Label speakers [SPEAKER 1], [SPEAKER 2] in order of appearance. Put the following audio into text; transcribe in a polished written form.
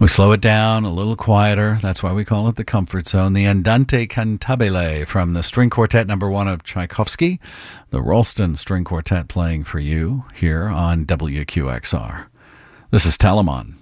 [SPEAKER 1] We slow it down a little quieter. That's why we call it the comfort zone. The Andante Cantabile from the String Quartet No. 1 of Tchaikovsky. The Ralston String Quartet playing for you here on WQXR. This is Telemann.